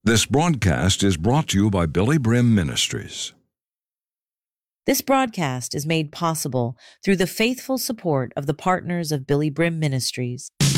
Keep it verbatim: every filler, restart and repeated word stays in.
This broadcast is brought to you by Billy Brim Ministries. This broadcast is made possible through the faithful support of the partners of Billy Brim Ministries.